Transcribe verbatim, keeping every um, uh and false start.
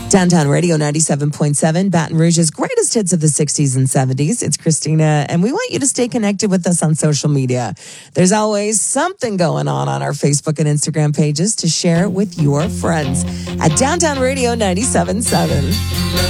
Downtown Radio ninety-seven point seven, Baton Rouge's greatest hits of the sixties and seventies. It's Christina, and we want you to stay connected with us on social media. There's always something going on on our Facebook and Instagram pages to share with your friends at Downtown Radio ninety-seven point seven.